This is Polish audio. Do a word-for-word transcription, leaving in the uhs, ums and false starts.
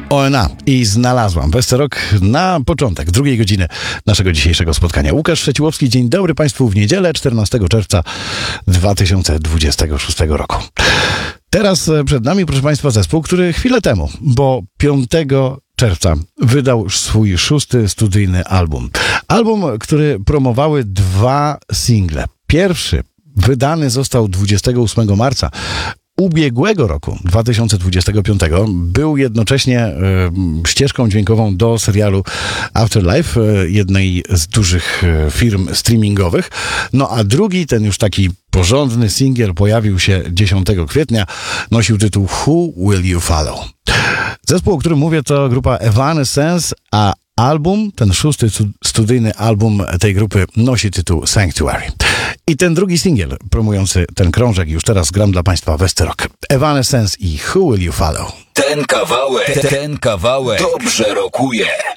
O N A i znalazłam Westerok na początek drugiej godziny naszego dzisiejszego spotkania. Łukasz Przeciłowski, dzień dobry Państwu w niedzielę czternastego czerwca dwa tysiące dwudziestego szóstego roku. Teraz przed nami, proszę Państwa, zespół, który chwilę temu, bo piątego czerwca wydał już swój szósty studyjny album. Album, który promowały dwa single. Pierwszy wydany został dwudziestego ósmego marca ubiegłego roku, dwa tysiące dwudziestego piątego, był jednocześnie e, ścieżką dźwiękową do serialu Afterlife, e, jednej z dużych e, firm streamingowych. No a drugi, ten już taki porządny singiel, pojawił się dziesiątego kwietnia, nosił tytuł Who Will You Follow? Zespół, o którym mówię, to grupa Evanescence, a album, ten szósty studyjny album tej grupy nosi tytuł Sanctuary. I ten drugi singiel promujący ten krążek, już teraz gram dla Państwa Westerok. Evanescence i Who Will You Follow? Ten kawałek, ten kawałek dobrze rokuje.